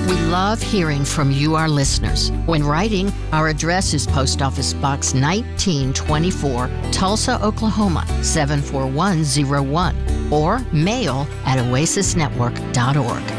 We love hearing from you, our listeners. When writing, our address is Post Office Box 1924, Tulsa, Oklahoma 74101, or mail@oasisnetwork.org.